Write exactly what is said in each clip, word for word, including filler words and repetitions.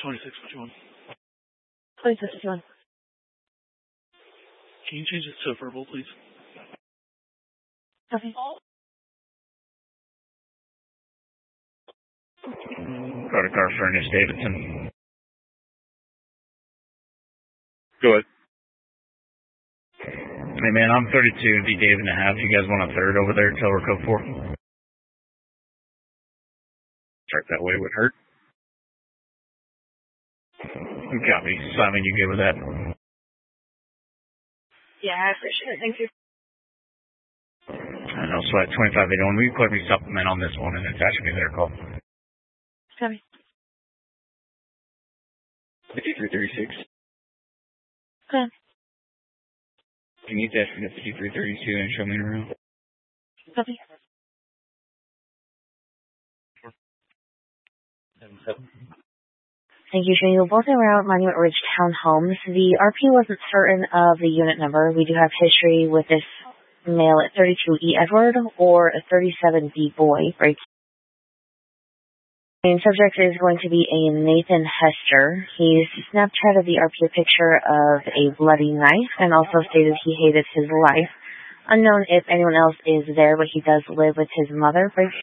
twenty-six fifty-one. twenty-six fifty-one. Can you change this to verbal, please? Copy. Got a car for Ernest Davidson. Go ahead. Hey man, I'm thirty-two, D Dave and a half. You guys want a third over there, Teller Code four? Start that way would hurt. Copy. Simon, you good with that? Yeah, I appreciate it. Thank you. I know, Sweat twenty-five eighty-one. Will you put me supplement on this one and attach me their call? Copy. fifty-three thirty-six. Okay. Can you attach me to fifty-three thirty-two and show me around? Copy. Thank you, Shane. You're both around Monument Ridge Townhomes. The R P wasn't certain of the unit number. We do have history with this male at thirty-two E Edward or a thirty-seven B boy. Right. The subject is going to be a Nathan Hester. He's Snapchatted the R P a picture of a bloody knife and also stated he hated his life. Unknown if anyone else is there, but he does live with his mother. Right.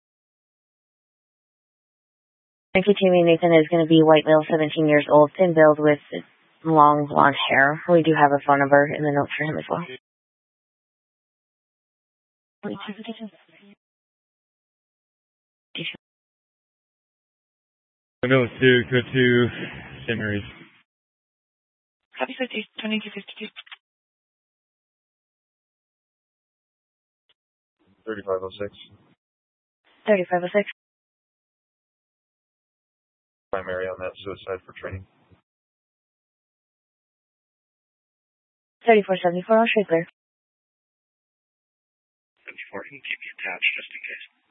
Thank you, Tammy. Nathan is going to be white male, seventeen years old, thin build with long blonde hair. We do have a phone number in the notes for him as well. Window two, go to Saint Mary's. Copy fifty, twenty-two fifty-two. thirty-five oh six. thirty-five oh six. Primary on that suicide for training. thirty-four seventy-four, I'll show you clear. seventy-four, can you keep me attached just in case?